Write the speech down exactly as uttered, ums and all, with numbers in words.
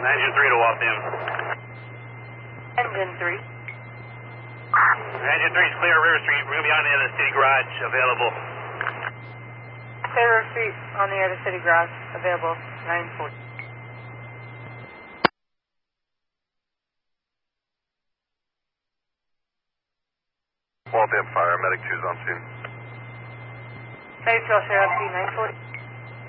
Engine three to Waltham. Engine three. Engine three is clear, River Street. We're going to be on the other city garage, available. River Street on the other city garage, available, nine forty. Waltham Fire, Medic two's on scene. Medic two, Sheriff, nine forty.